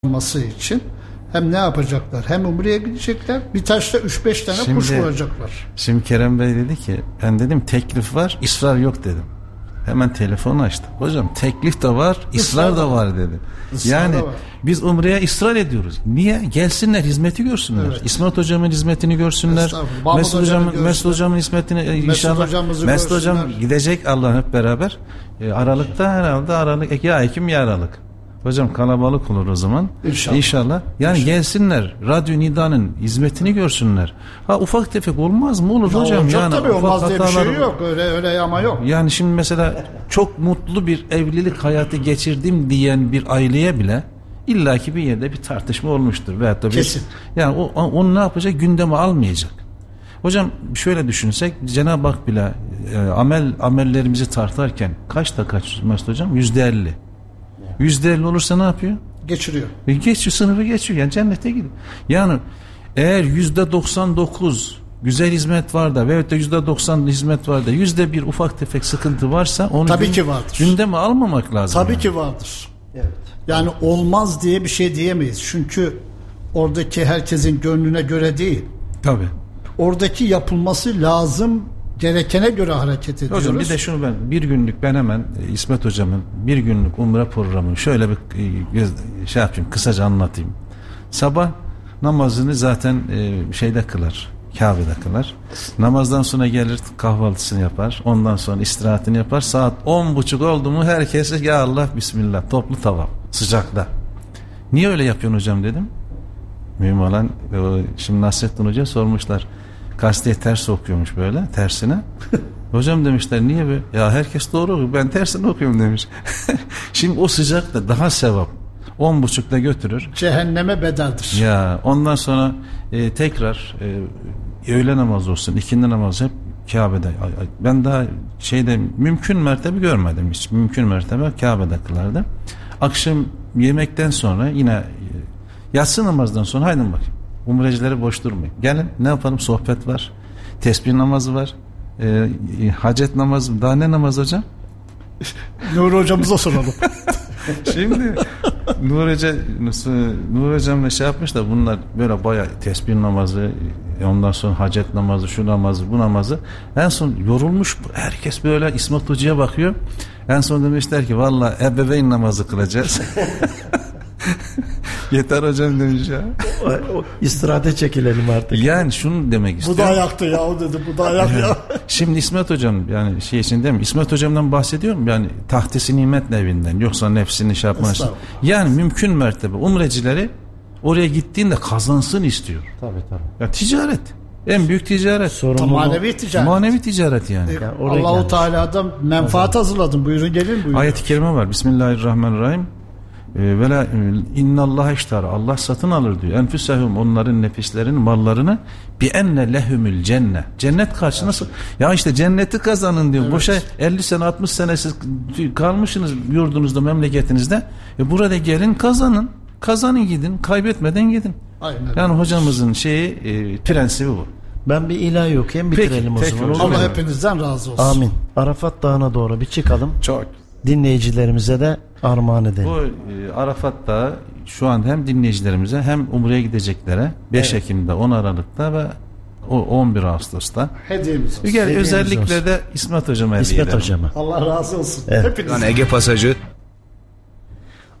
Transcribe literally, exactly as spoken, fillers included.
olması için hem ne yapacaklar? Hem Umre'ye gidecekler, bir taşla üç beş tane şimdi, kuş vuracaklar. Şimdi Kerem Bey dedi ki, ben dedim teklif var, ısrar yok dedim. Hemen telefonu açtı. Hocam teklif de var, ısrar da var dedi. Israr yani var. Biz Umre'ye ısrar ediyoruz. Niye? Gelsinler, hizmeti görsünler. Evet. İsmet Hocam'ın hizmetini görsünler. Mesut Hocam'ın Mesut Hocam'ın hizmetini Mesut inşallah. Mesut Hocam gidecek Allah hep beraber. E, Aralık'ta herhalde Aralık ya Ekim ya Aralık. Hocam kalabalık olur o zaman. İnşallah. İnşallah. Yani İnşallah. Gelsinler. Radyo Nida'nın hizmetini görsünler. Ha ufak tefek olmaz mı? Olur ya hocam. Olacak yani tabii, olmaz diye bir şey yok. Öyle öyle ama yok. Yani şimdi mesela çok mutlu bir evlilik hayatı geçirdim diyen bir aileye bile illaki bir yerde bir tartışma olmuştur. Veyahut da bir, kesin. Yani o, onu ne yapacak? Gündeme almayacak. Hocam şöyle düşünsek, Cenab-ı Hak bile e, amel amellerimizi tartarken kaçta kaç Mesut Hocam? Yüzde elli. Yüzde elli olursa ne yapıyor? Geçiriyor. E geçiyor, sınıfı geçiyor. Yani cennete gidiyor. Yani eğer yüzde doksan dokuz güzel hizmet var da veyahut da yüzde doksan hizmet var da yüzde bir ufak tefek sıkıntı varsa onu tabii gün, ki vardır. Gündeme almamak lazım. Tabii yani. ki vardır. Evet. Yani olmaz diye bir şey diyemeyiz. Çünkü oradaki herkesin gönlüne göre değil. Tabii. Oradaki yapılması lazım, gerekene göre hareket ediyoruz. Hocam bir de şunu ben bir günlük ben hemen İsmet Hocam'ın bir günlük umre programını şöyle bir şey yapayım, kısaca anlatayım. Sabah namazını zaten şeyde kılar, Kabe'de kılar. Namazdan sonra gelir kahvaltısını yapar. Ondan sonra istirahatini yapar. Saat on buçuk oldu mu herkes ya Allah bismillah toplu tavam sıcakta. Niye öyle yapıyorsun hocam dedim. Mühim olan şimdi Nasrettin Hoca sormuşlar. Gazeteye ters okuyormuş böyle tersine. Hocam demişler niye be? Ya herkes doğru okuyor. Ben tersini okuyorum demiş. Şimdi o sıcakta daha sevap. On buçukta götürür. Cehenneme bedeldir. Ya ondan sonra e, tekrar e, öğle namazı olsun, ikindi namazı hep Kabe'de. Ben daha şeyde mümkün mertebe görmedim hiç. Mümkün mertebe Kabe'de kılardı. Akşam yemekten sonra yine e, yatsı namazdan sonra haydi bakayım. Umrecileri boş durmayın. Gelin ne yapalım, sohbet var. Tesbih namazı var. E, hacet namazı. Daha ne namaz hocam? Nuri hocamıza soralım. Şimdi Nur Hoca Nur Hocam'la şey yapmış da bunlar böyle bayağı tesbih namazı, ondan sonra hacet namazı, şu namazı, bu namazı. En son yorulmuş herkes böyle İsmet Hoca'ya bakıyor. En son demişler ki vallahi ebeveyn namazı kılacağız. Yeter hocam demiş ya. O, o, istirahate çekilelim artık. Yani şunu demek istiyorum. Bu da ayaktı ya o dedi. Bu da ayak ya. Şimdi İsmet hocam yani şey için değil mi? İsmet hocamdan bahsediyorum yani tahtisi nimet evinden yoksa nefsini şey yapmak için. Yani mümkün mertebe umrecileri oraya gittiğinde kazansın istiyor. Tabii tabii. Ya ticaret. En büyük ticaret. Sorumlu manevi ticaret. Manevi ticaret yani. yani Allah-u Teala'dan menfaat hazırladım. Buyurun gelin buyurun. Ayet-i kerime var. Bismillahirrahmanirrahim. Ve la innallaha iştara, Allah satın alır diyor. Enfüsehum, onların nefislerini, mallarını bi enne lehumul cennet. Cennet karşı nasıl? Ya işte cenneti kazanın diyor. Evet. Boşa elli sene altmış sene siz kalmışsınız yurdunuzda, memleketinizde. E burada gelin kazanın. Kazanın gidin, kaybetmeden gidin. Aynen. Yani hocamızın şeyi e, prensibi bu. Ben bir ilahi okuyayım, bitirelim peki, o zaman. Allah benim. Hepinizden razı olsun. Amin. Arafat Dağı'na doğru bir çıkalım. Çok. Dinleyicilerimize de armağan edelim. Bu e, Arafat Dağı şu an hem dinleyicilerimize hem Umre'ye gideceklere beş evet. Ekim'de, on Aralık'ta ve on bir Ağustos'ta hediyemiz olsun. Hediyemiz özellikle olsun. De İsmet Hocam'a hediye İsmet edelim. Hocam'a. Allah razı olsun. Evet. Ege Pasajı